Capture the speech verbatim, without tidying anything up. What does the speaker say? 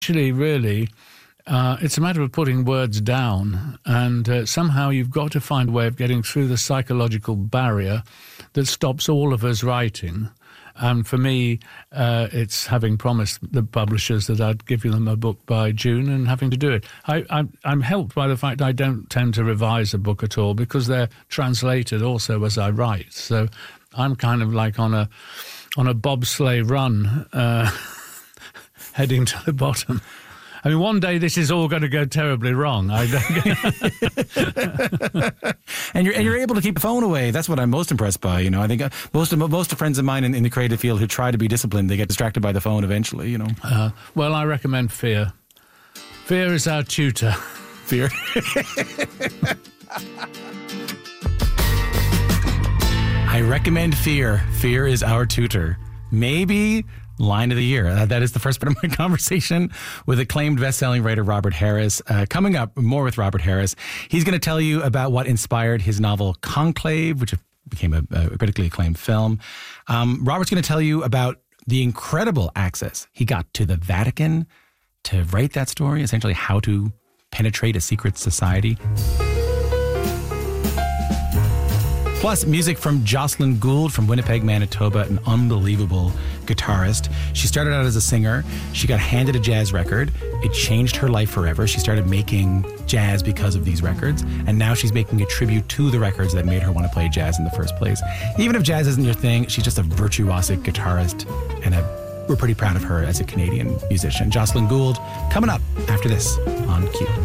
Actually, really, uh, it's a matter of putting words down, and uh, somehow you've got to find a way of getting through the psychological barrier that stops all of us writing. And for me, uh, it's having promised the publishers that I'd give them a book by June and having to do it. I, I'm, I'm helped by the fact I don't tend to revise a book at all because they're translated also as I write. So I'm kind of like on a on a bobsleigh run, uh, heading to the bottom. I mean, one day this is all going to go terribly wrong. I and you're and you're able to keep the phone away. That's what I'm most impressed by. You know, I think uh, most of most of friends of mine in, in the creative field who try to be disciplined, they get distracted by the phone eventually. You know. Uh, well, I recommend Fear. Fear is our tutor. Fear. I recommend Fear. Fear is our tutor. Maybe line of the year. Uh, that is the first part of my conversation with acclaimed best-selling writer Robert Harris. Uh, coming up, more with Robert Harris. He's going to tell you about what inspired his novel Conclave, which became a, a critically acclaimed film. Um, Robert's going to tell you about the incredible access he got to the Vatican to write that story, essentially how to penetrate a secret society. Plus, music from Jocelyn Gould from Winnipeg, Manitoba, an unbelievable guitarist. She started out as a singer. She got handed a jazz record. It changed her life forever. She started making jazz because of these records. And now she's making a tribute to the records that made her want to play jazz in the first place. Even if jazz isn't your thing, she's just a virtuosic guitarist. And a, we're pretty proud of her as a Canadian musician. Jocelyn Gould, coming up after this on Q.